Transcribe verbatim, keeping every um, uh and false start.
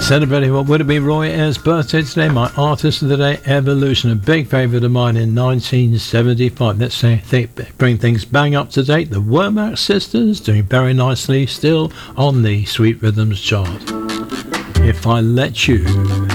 Celebrating what would have been Roy Ayers' birthday today, my artist of the day, Evolution, a big favourite of mine in nineteen seventy-five. Let's say th- bring things bang up to date. The Womack Sisters doing very nicely still on the Sweet Rhythms chart. If I Let You.